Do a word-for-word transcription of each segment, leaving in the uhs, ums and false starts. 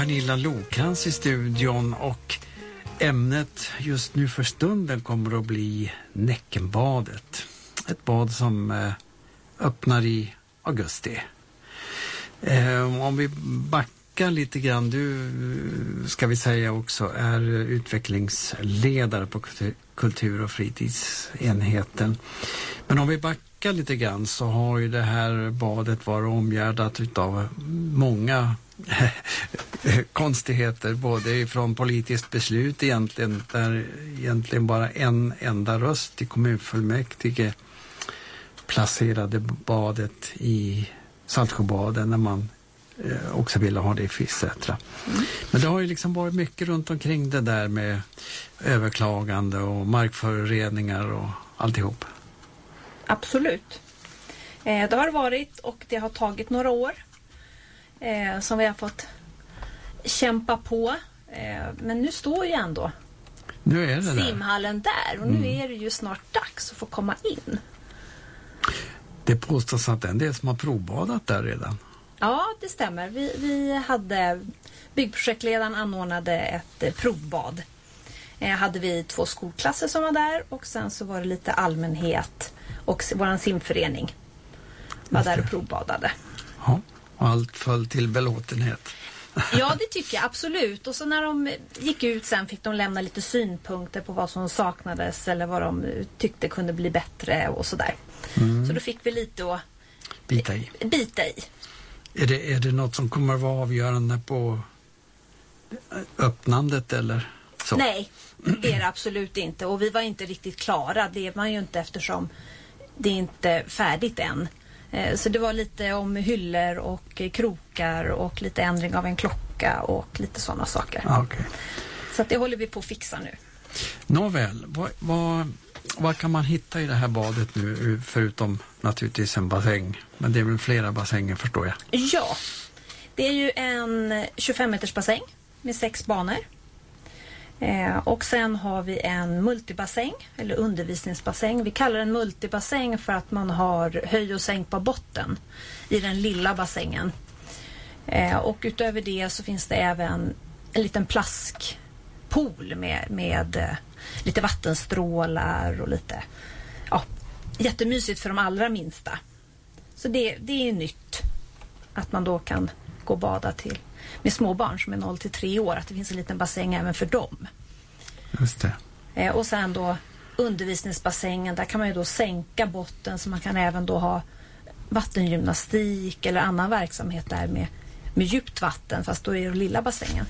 Pernilla Lokrantz i studion och ämnet just nu för stunden kommer att bli Näckenbadet. Ett bad som eh, öppnar i augusti. Eh, om vi backar lite grann, du ska vi säga också är utvecklingsledare på kultur, kultur- och fritidsenheten. Men om vi backar lite grann så har ju det här badet varit omgärdat utav många konstigheter, både ifrån politiskt beslut egentligen, där egentligen bara en enda röst i kommunfullmäktige placerade badet i Saltsjöbaden när man eh, också ville ha det i Fissätra. Mm. Men det har ju liksom varit mycket runt omkring det där med överklagande och markföroreningar och alltihop. Absolut. Eh, det har varit och det har tagit några år eh, som vi har fått kämpa på. Eh, men nu står ju ändå nu är det simhallen där, där och nu mm. är det ju snart dags att få komma in. Det påstås att det är en del som har provbadat där redan. Ja, det stämmer. Vi, vi hade, byggprojektledaren anordnade ett eh, provbad. Eh, hade vi två skolklasser som var där och sen så var det lite allmänhet och vår simförening var där och provbadade. Ja, och allt föll till belåtenhet. Ja, det tycker jag absolut. Och så när de gick ut sen fick de lämna lite synpunkter på vad som saknades eller vad de tyckte kunde bli bättre och sådär. Mm. Så då fick vi lite att bita i. Bita i. Är det, är det något som kommer att vara avgörande på öppnandet eller så? Nej, det är det absolut inte. Och vi var inte riktigt klara. Det är man ju inte eftersom det är inte färdigt än. Så det var lite om hyllor och krokar och lite ändring av en klocka och lite sådana saker. Okay. Så att det håller vi på att fixa nu. Nåväl, vad, vad, vad kan man hitta i det här badet nu förutom naturligtvis en bassäng? Men det är väl flera bassänger förstår jag. Ja, det är ju en tjugofem meters bassäng med sex banor. Eh, och sen har vi en multibassäng eller undervisningsbassäng. Vi kallar den multibassäng för att man har höj- och sänkbar botten i den lilla bassängen. Eh, och utöver det så finns det även en liten plaskpool med, med eh, lite vattenstrålar och lite, ja, jättemysigt för de allra minsta. Så det, det är nytt att man då kan gå och bada till med småbarn som är noll till tre år, att det finns en liten bassäng även för dem. Just det. Eh, och sen då undervisningsbassängen, där kan man ju då sänka botten så man kan även då ha vattengymnastik eller annan verksamhet där med, med djupt vatten, fast då är det lilla bassängen.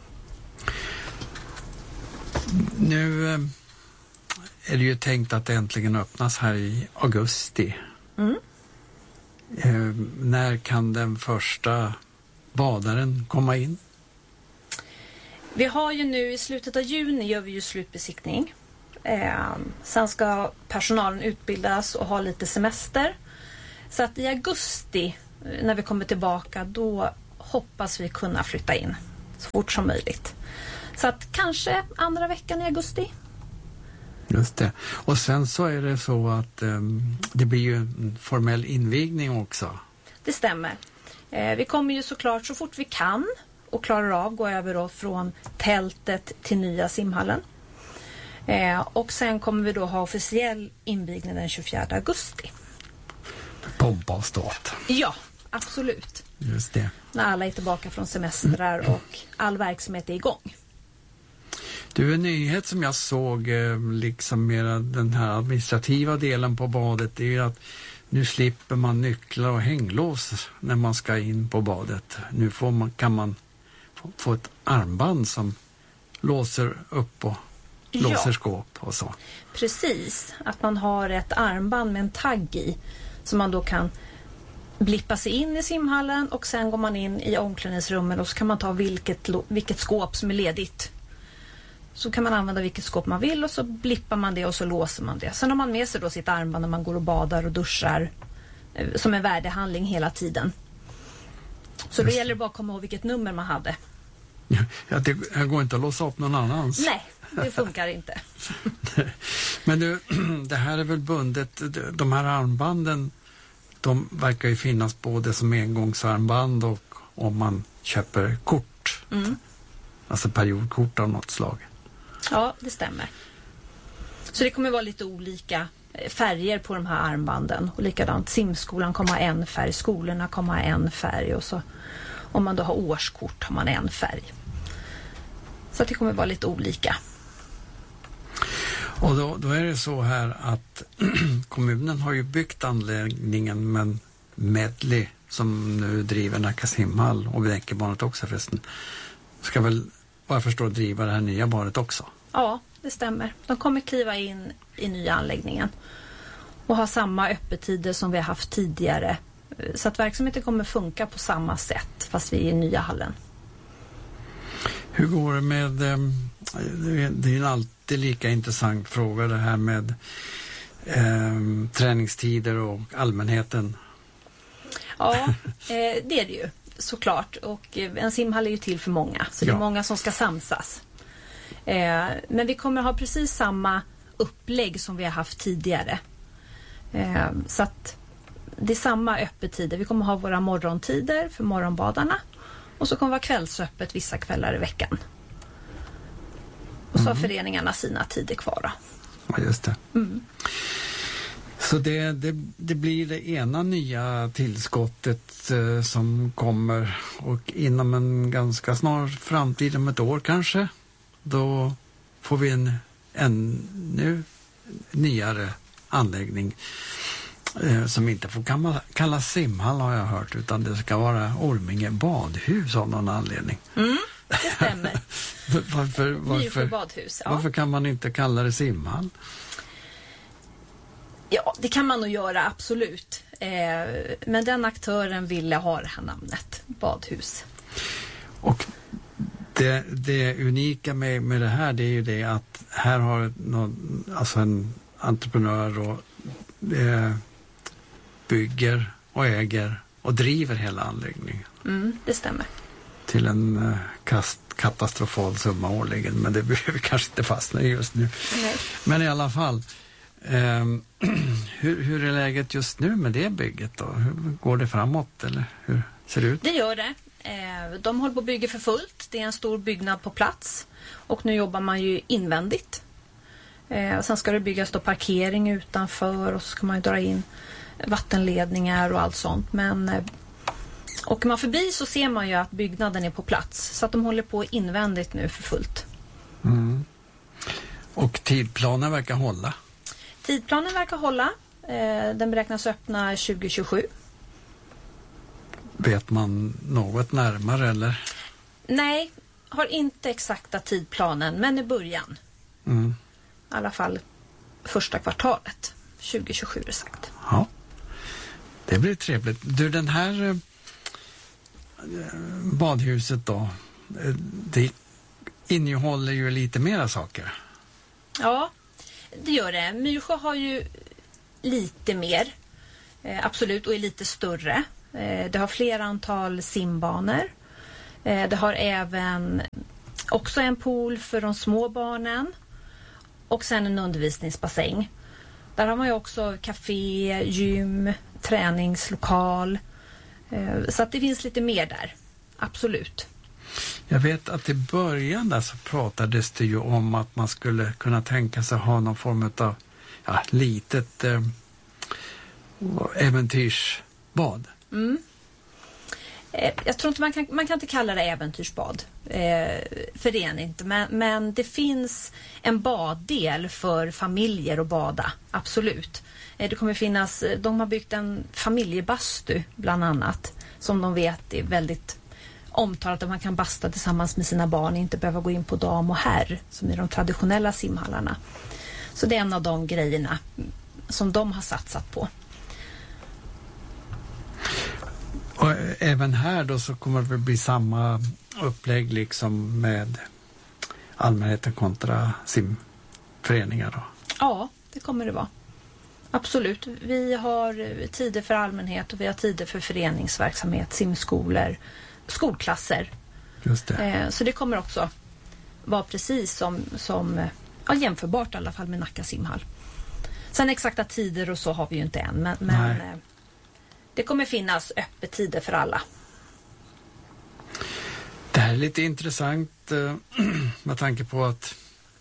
Nu eh, är det ju tänkt att det äntligen öppnas här i augusti. Mm. Eh, när kan den första badaren komma in? Vi har ju nu i slutet av juni gör vi ju slutbesiktning. Eh, sen ska personalen utbildas och ha lite semester. Så att i augusti när vi kommer tillbaka då hoppas vi kunna flytta in så fort som möjligt. Så att kanske andra veckan i augusti. Just det. Och sen så är det så att um, det blir ju en formell invigning också. Det stämmer. Eh, vi kommer ju såklart så fort vi kan och klarar av gå över då från tältet till nya simhallen. Eh, och sen kommer vi då ha officiell invigning den tjugofjärde augusti. Pompa och ståt. Ja, absolut. Just det. När alla är tillbaka från semestrar och all verksamhet är igång. Du, en nyhet som jag såg liksom med den här administrativa delen på badet är ju att nu slipper man nycklar och hänglås när man ska in på badet. Nu får man, kan man få, få ett armband som låser upp och låser ja. skåp och så. Precis, att man har ett armband med en tagg i som man då kan blippa sig in i simhallen och sen går man in i omklädningsrummet och så kan man ta vilket, vilket skåp som är ledigt. Så kan man använda vilket skåp man vill och så blippar man det och så låser man det. Sen har man med sig då sitt armband när man går och badar och duschar eh, som en värdehandling hela tiden. Så det gäller bara att komma ihåg vilket nummer man hade. Ja, det går inte att låsa upp någon annans. Nej, det funkar inte. Men du, det här är väl bundet, de här armbanden, de verkar ju finnas både som engångsarmband och om man köper kort Mm. Alltså periodkort av något slag. Ja, det stämmer. Så det kommer vara lite olika färger på de här armbanden. Och likadant, simskolan kommer ha en färg, skolorna kommer ha en färg. Och så om man då har årskort har man en färg. Så det kommer vara lite olika. Och då, då är det så här att kommunen har ju byggt anläggningen, men Medley som nu driver Nacka simhall och Bänkebadet också förresten, ska väl vad jag förstår driva det här nya badet också. Ja, det stämmer. De kommer kliva in i nya anläggningen och ha samma öppettider som vi har haft tidigare. Så att verksamheten kommer funka på samma sätt fast vi är i nya hallen. Hur går det med, det är en alltid lika intressant fråga det här med eh, träningstider och allmänheten. Ja, eh, det är det ju såklart. Och en simhall är ju till för många, så det är ja. många som ska samsas. Eh, men vi kommer ha precis samma upplägg som vi har haft tidigare. Eh, så att det är samma öppettider. Vi kommer ha våra morgontider för morgonbadarna. Och så kommer det vara kvällsöppet vissa kvällar i veckan. Och så har Mm. föreningarna sina tider kvar då. Ja, just det. Mm. Så det, det, det blir det ena nya tillskottet eh, som kommer, och inom en ganska snar framtid, om ett år kanske, då får vi en ännu nyare anläggning eh, som inte får kalla, kallas simhall har jag hört, utan det ska vara Orminge badhus av någon anledning. Mm, det stämmer. varför, varför, badhus, ja. varför kan man inte kalla det simhall? Ja, det kan man nog göra, absolut. Eh, men den aktören ville ha det här namnet, badhus. Och det, det unika med, med det här, det är ju det att här har någon, alltså en entreprenör och eh, bygger och äger och driver hela anläggningen. Mm, det stämmer. Till en eh, kast, katastrofal summa årligen, men det behöver vi kanske inte fastna i just nu. Nej. Men i alla fall, eh, hur, hur är läget just nu med det bygget då? Hur går det framåt, eller hur ser det ut? Det gör det. Eh, de håller på att bygga för fullt. Det är en stor byggnad på plats. Och nu jobbar man ju invändigt. Eh, sen ska det byggas då parkering utanför, och så ska man ju dra in vattenledningar och allt sånt. Men eh, åker man förbi så ser man ju att byggnaden är på plats. Så att de håller på invändigt nu för fullt. Mm. Och tidplanen verkar hålla? Tidplanen verkar hålla. Eh, den beräknas öppna tjugo tjugosju. Vet man något närmare eller? Nej, har inte exakta tidplanen, men i början. Mm. I alla fall första kvartalet. tjugo tjugosju är sagt. Ja, det blir trevligt. Du, den här eh, badhuset då, eh, det innehåller ju lite mera saker. Ja, det gör det. Myrsjö har ju lite mer, eh, absolut, och är lite större. Eh, det har flera antal simbanor. Eh, det har även också en pool för de små barnen. Och sen en undervisningsbassäng. Där har man ju också café, gym, träningslokal. Eh, så att det finns lite mer där. Absolut. Jag vet att i början där så pratades det ju om att man skulle kunna tänka sig ha någon form av ja, litet eh, äventyrsbad. Mm. Eh, jag tror inte man kan, man kan inte kalla det äventyrsbad. Eh, för det är det inte. Men, men det finns en baddel för familjer att bada. Absolut. Eh, det kommer finnas, de har byggt en familjebastu bland annat. Som de vet är väldigt omtalat att man kan basta tillsammans med sina barn, inte behöva gå in på dam och herr som i de traditionella simhallarna. Så det är en av de grejerna som de har satsat på. Och även här då så kommer det bli samma upplägg liksom med allmänheten kontra simföreningar då? Ja, det kommer det vara. Absolut. Vi har tider för allmänhet och vi har tider för föreningsverksamhet, simskolor, skolklasser. Just det. Så det kommer också vara precis som, som ja, jämförbart i alla fall med Nacka simhall. Sen exakta tider och så har vi ju inte än, men, men det kommer finnas öppettider för alla. Det här är lite intressant eh, med tanke på att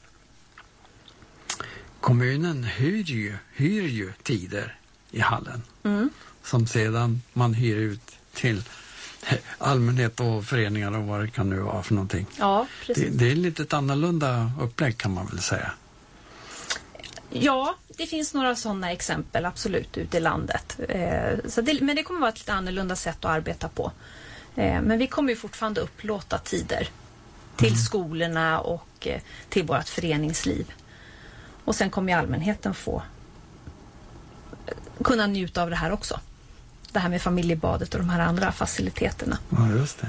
kommunen hyr ju, hyr ju tider i hallen. Mm. Som sedan man hyr ut till allmänhet och föreningar och vad det kan nu vara för någonting. Ja, precis. Det, det är lite ett annorlunda upplägg kan man väl säga. Ja, det finns några sådana exempel absolut ute i landet. Eh, så det, men det kommer vara ett lite annorlunda sätt att arbeta på. Eh, men vi kommer ju fortfarande upplåta tider till mm. skolorna och eh, till vårt föreningsliv. Och sen kommer ju allmänheten få kunna njuta av det här också. Det här med familjebadet och de här andra faciliteterna. Ja, just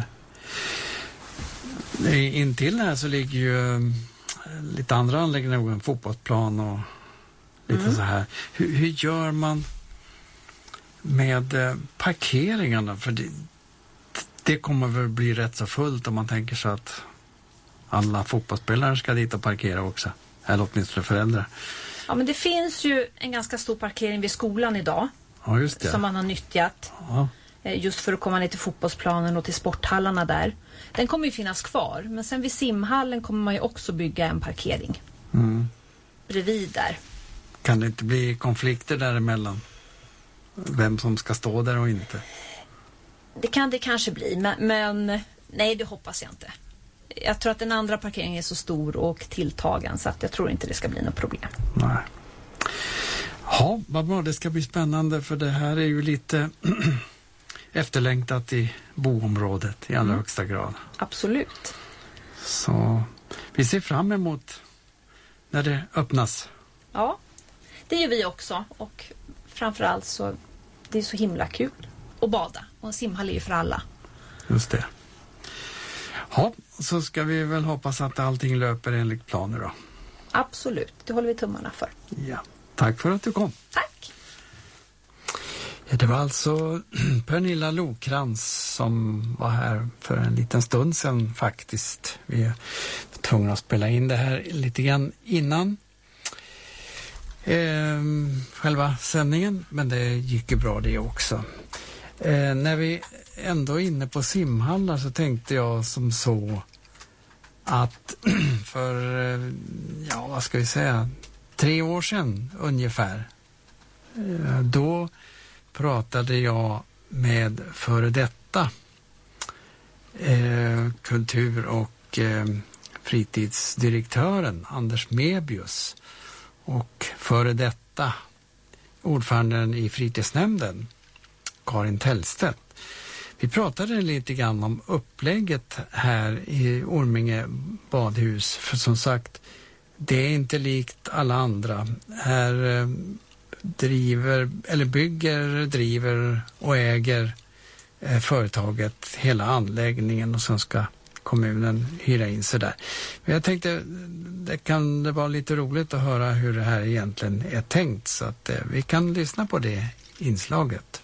det. Intill här så ligger ju lite andra anläggningar, en fotbollsplan och lite mm. så här. Hur, hur gör man med parkeringarna? För det, det kommer väl bli rätt så fullt om man tänker sig att alla fotbollsspelare ska dit och parkera också. Eller åtminstone föräldrar. Ja, men det finns ju en ganska stor parkering vid skolan idag. Ja, just det. Som man har nyttjat. Ja. Just för att komma ner till fotbollsplanen och till sporthallarna där. Den kommer ju finnas kvar. Men sen vid simhallen kommer man ju också bygga en parkering. Mm. Bredvid där. Kan det inte bli konflikter däremellan? Vem som ska stå där och inte? Det kan det kanske bli. Men, men nej, det hoppas jag inte. Jag tror att den andra parkeringen är så stor och tilltagen så att jag tror inte det ska bli något problem. Nej. Ja, vad bra. Det ska bli spännande för det här är ju lite efterlängtat i boområdet i allra mm. högsta grad. Absolut. Så vi ser fram emot när det öppnas. Ja, det gör vi också. Och framförallt så det är så himla kul att bada. Och en simhall är ju för alla. Just det. Ja, så ska vi väl hoppas att allting löper enligt planer då. Absolut, det håller vi tummarna för. Ja, tack för att du kom. Tack. Ja, det var alltså Pernilla Lokrans som var här för en liten stund sedan faktiskt. Vi är tvungna att spela in det här lite grann innan eh, själva sändningen, men det gick ju bra det också. Eh, när vi ändå är inne på simhallar så tänkte jag som så att för, ja vad ska vi säga, tre år sedan ungefär, då pratade jag med före detta eh, kultur- och eh, fritidsdirektören Anders Mebius och före detta ordföranden i fritidsnämnden Karin Tellstedt. Vi pratade lite grann om upplägget här i Orminge badhus. För som sagt, det är inte likt alla andra. Här eh, driver, eller bygger, driver och äger eh, företaget hela anläggningen och sen ska kommunen hyra in sig där. Men jag tänkte, det kan det vara lite roligt att höra hur det här egentligen är tänkt. Så att eh, vi kan lyssna på det inslaget.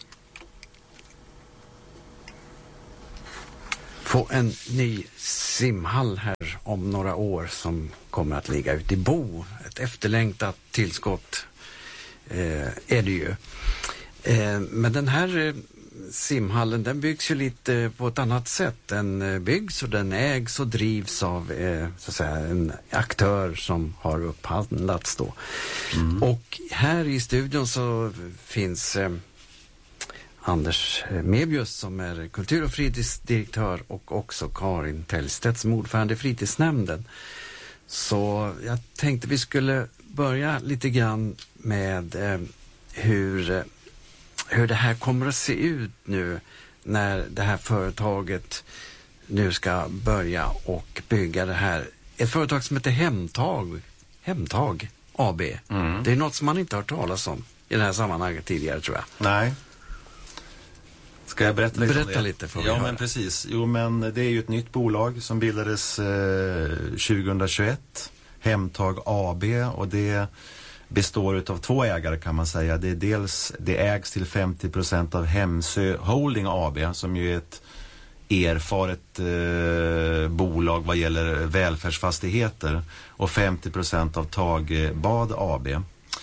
Få en ny simhall här om några år som kommer att ligga ute i Bo. Ett efterlängtat tillskott eh, är det ju. Eh, men den här eh, simhallen, den byggs ju lite på ett annat sätt. Den eh, byggs och den ägs och drivs av eh, så att säga, en aktör som har upphandlats då. Mm. Och här i studion så finns eh, Anders Mebius som är kultur- och fritidsdirektör och också Karin Tellstedt som ordförande i fritidsnämnden. Så jag tänkte vi skulle börja lite grann med eh, hur, eh, hur det här kommer att se ut nu när det här företaget nu ska börja och bygga det här. Ett företag som heter Hemtag, Hemtag A B. Mm. Det är något som man inte har hört talas om i det här sammanhanget tidigare tror jag. Nej. Ska jag berätta lite? Berätta lite för Ja, men höra. Precis. Jo, men det är ju ett nytt bolag som bildades eh, tjugohundratjugoett. Hemtag A B, och det består av två ägare kan man säga. Det är dels, det ägs till femtio procent av Hemsö Holding A B som ju är ett erfaret eh, bolag vad gäller välfärdsfastigheter, och femtio procent av Tagbad A B.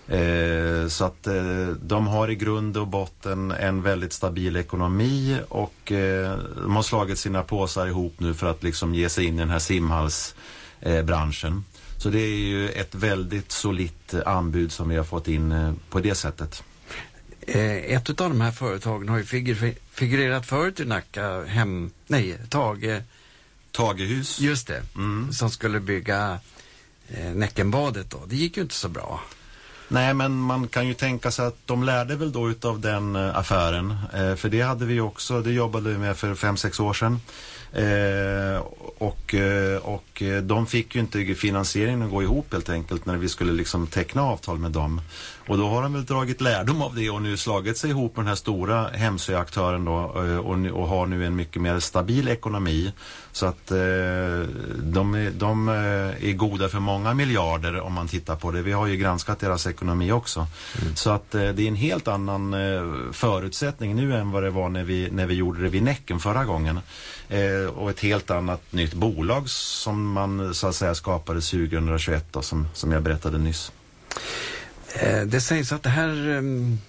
Eh, så att eh, de har i grund och botten en väldigt stabil ekonomi och eh, de har slagit sina påsar ihop nu för att liksom ge sig in i den här simhalsbranschen. Eh, så det är ju ett väldigt solitt anbud som vi har fått in eh, på det sättet. Ett av de här företagen har ju figur, figurerat förut i Nacka, hem, nej, Tage... Tagehus. Just det, mm. som skulle bygga eh, Näckenbadet då. Det gick ju inte så bra. Nej, men man kan ju tänka sig att de lärde väl då utav den eh, affären. Eh, för det hade vi också, det jobbade vi med för fem, sex år sedan. Eh, och, och de fick ju inte finansieringen att gå ihop helt enkelt när vi skulle liksom teckna avtal med dem. Och då har de väl dragit lärdom av det och nu slagit sig ihop med den här stora Hemsö-aktören då och, och har nu en mycket mer stabil ekonomi. Så att eh, de, är, de är goda för många miljarder om man tittar på det. Vi har ju granskat deras ekonomi också. Mm. Så att eh, det är en helt annan eh, förutsättning nu än vad det var när vi, när vi gjorde det vid Näcken förra gången. Eh, och ett helt annat nytt bolag som man så att säga skapade tjugohundratjugoett då, som, som jag berättade nyss. Eh, det sägs att det här eh,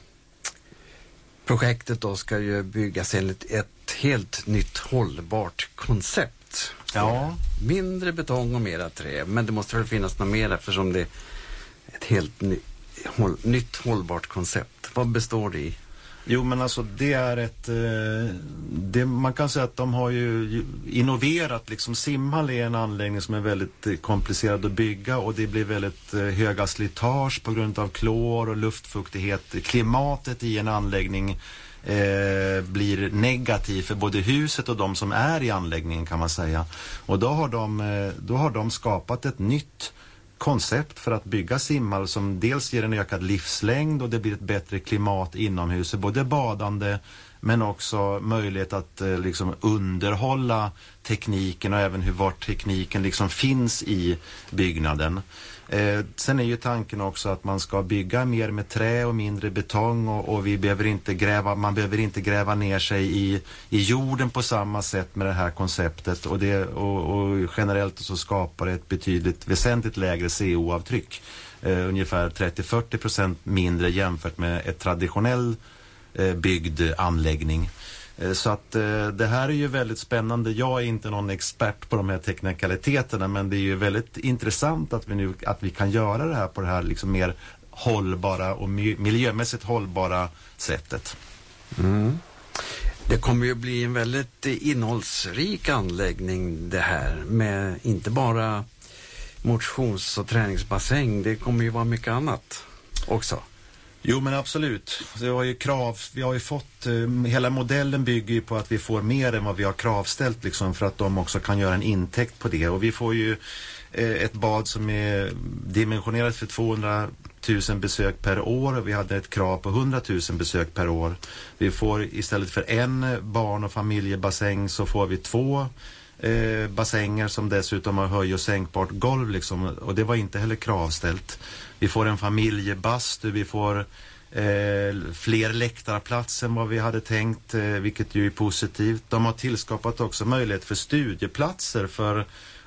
projektet då ska ju byggas enligt ett helt nytt hållbart koncept. Ja. Mindre betong och mera trä, men det måste väl finnas något mer eftersom det är ett helt ny, håll, nytt hållbart koncept. Vad består det i? Jo, men alltså det är ett eh, det, man kan säga att de har ju innoverat liksom. Simhall är en anläggning som är väldigt eh, komplicerad att bygga och det blir väldigt eh, höga slitage på grund av klor och luftfuktighet. Klimatet i en anläggning eh, blir negativ för både huset och de som är i anläggningen kan man säga. Och då har de, eh, då har de skapat ett nytt koncept för att bygga simhall som dels ger en ökad livslängd och det blir ett bättre klimat inomhus, både badande men också möjlighet att eh, liksom underhålla tekniken och även hur var tekniken liksom finns i byggnaden. Eh, sen är ju tanken också att man ska bygga mer med trä och mindre betong och, och vi behöver inte gräva, man behöver inte gräva ner sig i, i jorden på samma sätt med det här konceptet och, det, och, och generellt så skapar det ett betydligt väsentligt lägre C O-avtryck. Eh, ungefär trettio till fyrtio procent mindre jämfört med ett traditionell eh, byggd anläggning. Så att eh, det här är ju väldigt spännande. Jag är inte någon expert på de här teknikaliteterna men det är ju väldigt intressant att vi nu att vi kan göra det här på det här liksom mer hållbara och mi- miljömässigt hållbara sättet. Mm. Det kommer ju bli en väldigt innehållsrik anläggning det här med inte bara motions- och träningsbassäng. Det kommer ju vara mycket annat också. Jo men absolut. Det var ju krav, vi har ju fått, eh, hela modellen bygger ju på att vi får mer än vad vi har kravställt liksom för att de också kan göra en intäkt på det. Och vi får ju eh, ett bad som är dimensionerat för tvåhundratusen besök per år och vi hade ett krav på hundratusen besök per år. Vi får istället för en barn- och familjebassäng så får vi två Eh, bassänger som dessutom har höj- och sänkbart golv liksom, och det var inte heller kravställt. Vi får en familjebastu, vi får eh, fler läktarplatser än vad vi hade tänkt, eh, vilket ju är positivt. De har tillskapat också möjlighet för studieplatser för